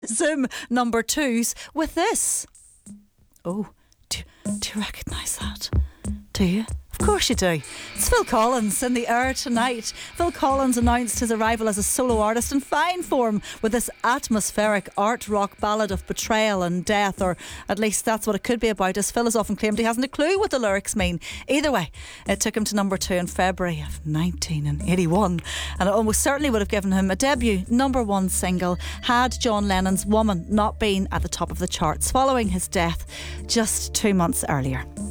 Zoom number 2s with this. Oh, do you recognise that? Do you? Of course you do. It's Phil Collins in the air tonight. Phil Collins announced his arrival as a solo artist in fine form with this atmospheric art rock ballad of betrayal and death, or at least that's what it could be about, as Phil has often claimed he hasn't a clue what the lyrics mean. Either way, it took him to number 2 in February of 1981, and it almost certainly would have given him a debut number 1 single had John Lennon's Woman not been at the top of the charts following his death just 2 months earlier.